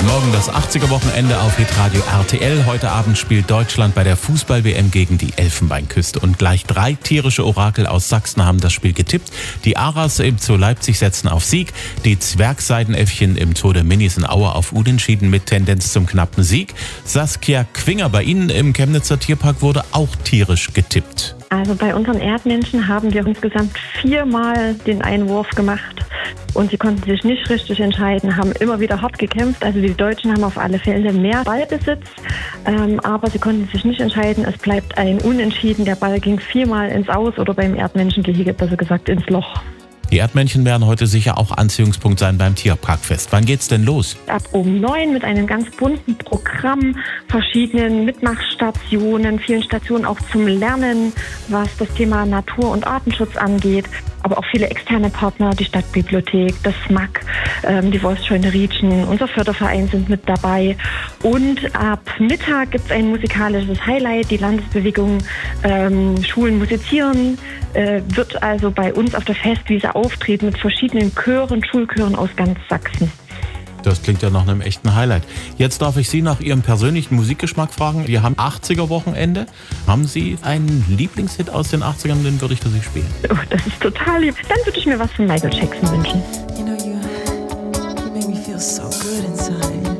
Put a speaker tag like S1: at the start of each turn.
S1: Morgen das 80er-Wochenende auf Hitradio RTL. Heute Abend spielt Deutschland bei der Fußball-WM gegen die Elfenbeinküste. Und gleich 3 tierische Orakel aus Sachsen haben das Spiel getippt. Die Aras im Zoo Leipzig setzen auf Sieg. Die Zwergseidenäffchen im Zoo der Minis in Aue auf Unentschieden mit Tendenz zum knappen Sieg. Saskia Quinger bei Ihnen im Chemnitzer Tierpark wurde auch tierisch getippt.
S2: Also bei unseren Erdmännchen haben wir insgesamt 4-mal den Einwurf gemacht und sie konnten sich nicht richtig entscheiden, haben immer wieder hart gekämpft. Also die Deutschen haben auf alle Fälle mehr Ballbesitz, aber sie konnten sich nicht entscheiden. Es bleibt ein Unentschieden. Der Ball ging 4-mal ins Aus oder beim Erdmännchengehege, besser gesagt, ins Loch.
S1: Die Erdmännchen werden heute sicher auch Anziehungspunkt sein beim Tierparkfest. Wann geht's denn los?
S2: Ab um 9 mit einem ganz bunten Programm, verschiedenen Mitmachstationen, vielen Stationen auch zum Lernen, was das Thema Natur- und Artenschutz angeht. Aber auch viele externe Partner, die Stadtbibliothek, das SMAK, die Wolfsscheune Rietschen, unser Förderverein sind mit dabei. Und ab Mittag gibt es ein musikalisches Highlight, die Landesbewegung Schulen musizieren, wird also bei uns auf der Festwiese auftreten mit verschiedenen Chören, Schulchören aus ganz Sachsen.
S1: Das klingt ja nach einem echten Highlight. Jetzt darf ich Sie nach Ihrem persönlichen Musikgeschmack fragen. Wir haben 80er-Wochenende. Haben Sie einen Lieblingshit aus den 80ern, den würde ich für Sie spielen?
S2: Oh, das ist total lieb. Dann würde ich mir was von Michael Jackson wünschen.
S3: You know, you make me feel so good inside.